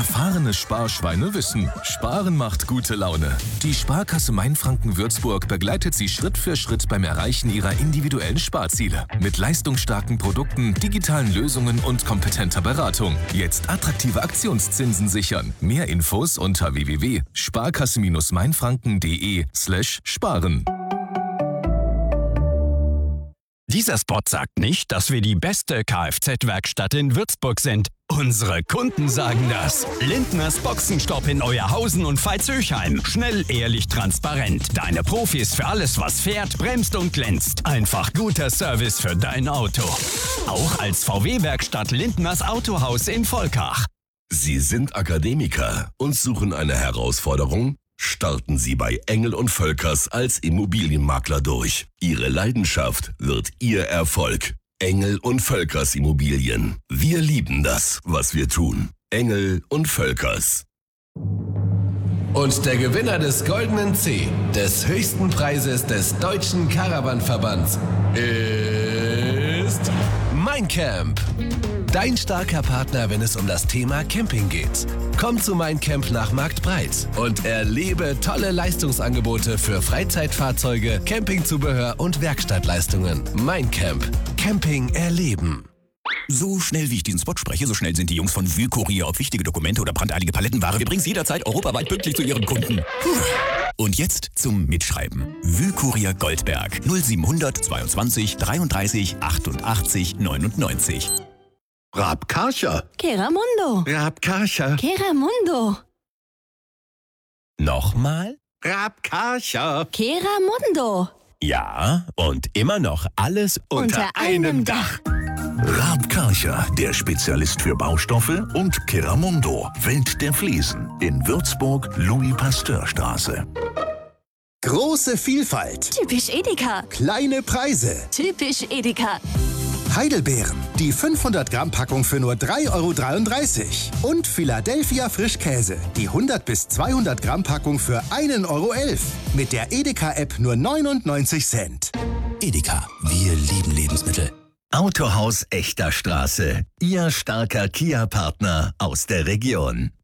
Erfahrene Sparschweine wissen, Sparen macht gute Laune. Die Sparkasse Mainfranken-Würzburg begleitet Sie Schritt für Schritt beim Erreichen Ihrer individuellen Sparziele. Mit leistungsstarken Produkten, digitalen Lösungen und kompetenter Beratung. Jetzt attraktive Aktionszinsen sichern. Mehr Infos unter www.sparkasse-mainfranken.de/sparen. Dieser Spot sagt nicht, dass wir die beste Kfz-Werkstatt in Würzburg sind. Unsere Kunden sagen das. Lindners Boxenstopp in Euerhausen und Veitshöchheim. Schnell, ehrlich, transparent. Deine Profis für alles, was fährt, bremst und glänzt. Einfach guter Service für dein Auto. Auch als VW-Werkstatt Lindners Autohaus in Volkach. Sie sind Akademiker und suchen eine Herausforderung? Starten Sie bei Engel & Völkers als Immobilienmakler durch. Ihre Leidenschaft wird Ihr Erfolg. Engel & Völkers Immobilien. Wir lieben das, was wir tun. Engel & Völkers. Und der Gewinner des Goldenen C, des höchsten Preises des Deutschen Caravan-Verbands, ist Mein Camp. Dein starker Partner, wenn es um das Thema Camping geht. Komm zu Mein Camp nach Marktbreit und erlebe tolle Leistungsangebote für Freizeitfahrzeuge, Campingzubehör und Werkstattleistungen. Mein Camp. Camping erleben. So schnell wie ich diesen Spot spreche, so schnell sind die Jungs von Wühlkurier auf wichtige Dokumente oder brandeilige Palettenware. Wir bringen es jederzeit europaweit pünktlich zu Ihren Kunden. Und jetzt zum Mitschreiben. Wühlkurier Goldberg 0700 22 33 88 99. Raab-Karcher. Keramundo. Raab-Karcher. Keramundo. Nochmal? Raab-Karcher. Keramundo. Ja, und immer noch alles Unter einem Dach. Raab-Karcher, der Spezialist für Baustoffe, und Keramundo, Welt der Fliesen, in Würzburg, Louis-Pasteur-Straße. Große Vielfalt. Typisch Edeka. Kleine Preise. Typisch Edeka. Heidelbeeren, die 500-Gramm-Packung für nur 3,33 € und Philadelphia Frischkäse, die 100 bis 200-Gramm-Packung für 1,11 € mit der Edeka-App nur 99 Cent. Edeka, wir lieben Lebensmittel. Autohaus Echter Straße. Ihr starker Kia-Partner aus der Region.